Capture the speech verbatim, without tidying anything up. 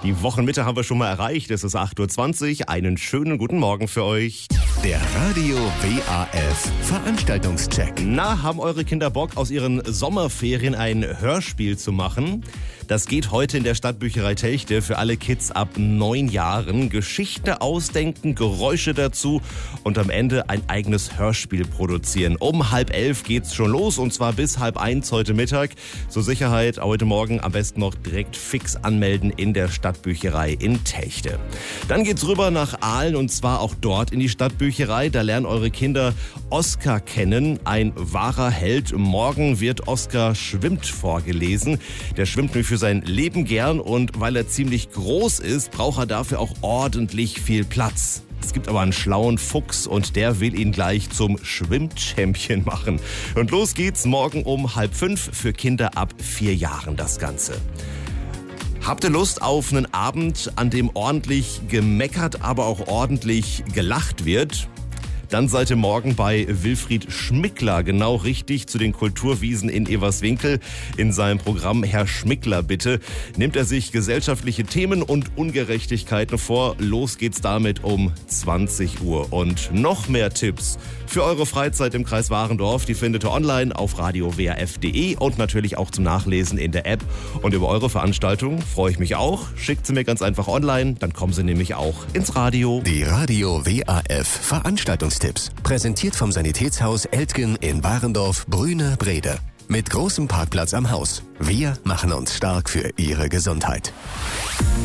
Die Wochenmitte haben wir schon mal erreicht. Es ist acht Uhr zwanzig. Einen schönen guten Morgen für euch. Der Radio W A F Veranstaltungscheck. Na, haben eure Kinder Bock, aus ihren Sommerferien ein Hörspiel zu machen? Das geht heute in der Stadtbücherei Telchte für alle Kids ab neun Jahren. Geschichte ausdenken, Geräusche dazu und am Ende ein eigenes Hörspiel produzieren. Um halb elf geht's schon los und zwar bis halb eins heute Mittag. Zur Sicherheit heute Morgen am besten noch direkt fix anmelden in der Stadtbücherei in Telchte. Dann geht's rüber nach Aalen und zwar auch dort in die Stadtbücherei. Da lernen eure Kinder Oskar kennen, ein wahrer Held. Morgen wird Oskar schwimmt vorgelesen. Der schwimmt nämlich für sein Leben gern und weil er ziemlich groß ist, braucht er dafür auch ordentlich viel Platz. Es gibt aber einen schlauen Fuchs und der will ihn gleich zum Schwimmchampion machen. Und los geht's morgen um halb fünf für Kinder ab vier Jahren das Ganze. Habt ihr Lust auf einen Abend, an dem ordentlich gemeckert, aber auch ordentlich gelacht wird? Dann seid ihr morgen bei Wilfried Schmickler genau richtig zu den Kulturwiesen in Everswinkel. In seinem Programm Herr Schmickler bitte nimmt er sich gesellschaftliche Themen und Ungerechtigkeiten vor. Los geht's damit um zwanzig Uhr. Und noch mehr Tipps für eure Freizeit im Kreis Warendorf, die findet ihr online auf radio w a f punkt de und natürlich auch zum Nachlesen in der App. Und über eure Veranstaltung freue ich mich auch. Schickt sie mir ganz einfach online, dann kommen sie nämlich auch ins Radio. Die Radio W A F Veranstaltungstipps. Präsentiert vom Sanitätshaus Eltgen in Warendorf, Brüne, Brede. Mit großem Parkplatz am Haus. Wir machen uns stark für Ihre Gesundheit.